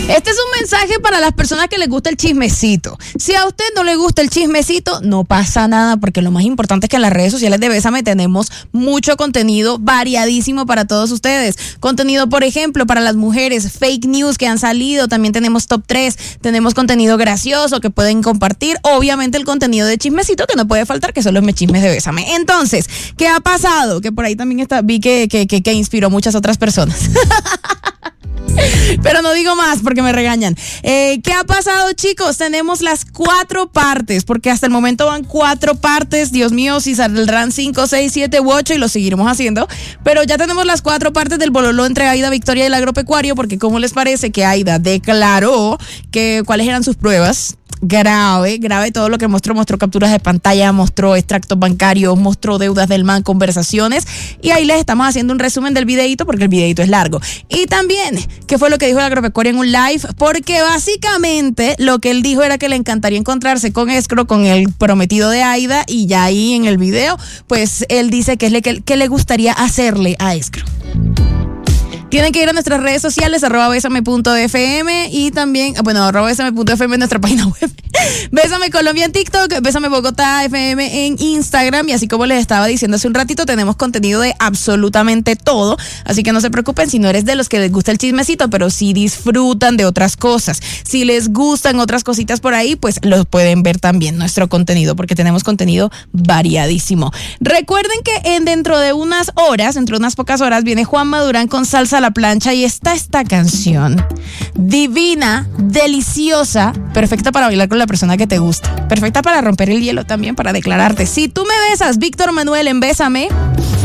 Este es un mensaje para las personas que les gusta el chismecito. Si a usted no le gusta el chismecito, no pasa nada, porque lo más importante es que en las redes sociales de Bésame tenemos mucho contenido variadísimo para todos ustedes. Contenido, por ejemplo, para las mujeres, fake news que han salido, también tenemos top 3, tenemos contenido gracioso que pueden compartir, obviamente el contenido de chismecito que no puede faltar, que son los chismes de Bésame. Entonces, ¿qué ha pasado? Que por ahí también vi que inspiró a muchas otras personas. Pero no digo más porque me regañan. ¿Qué ha pasado, chicos? Tenemos las 4 partes, porque hasta el momento van 4 partes. Dios mío, si saldrán 5, 6, 7 u 8 y lo seguiremos haciendo. Pero ya tenemos las 4 partes del bololó entre Aida Victoria y el agropecuario, porque ¿cómo les parece que Aida declaró que cuáles eran sus pruebas? Grave todo lo que mostró capturas de pantalla, mostró extractos bancarios, mostró deudas del MAN, conversaciones, y ahí les estamos haciendo un resumen del videito porque el videito es largo. Y también, ¿qué fue lo que dijo el agropecuario en un live? Porque básicamente lo que él dijo era que le encantaría encontrarse con Escro, con el prometido de Aida, y ya ahí en el video, pues él dice que le gustaría hacerle a Escro. Tienen que ir a nuestras redes sociales, @besame.fm, y también, @besame.fm en nuestra página web. Bésame Colombia en TikTok, Bésame Bogotá FM en Instagram, y así como les estaba diciendo hace un ratito, tenemos contenido de absolutamente todo, así que no se preocupen si no eres de los que les gusta el chismecito, pero si disfrutan de otras cosas, si les gustan otras cositas por ahí, pues los pueden ver también nuestro contenido, porque tenemos contenido variadísimo. Recuerden que dentro de unas pocas horas, viene Juanma Durán con Salsa a la Plancha, y está esta canción divina, deliciosa, perfecta para bailar con la persona que te gusta, perfecta para romper el hielo también, para declararte. Si tú me besas, Víctor Manuel en Bésame.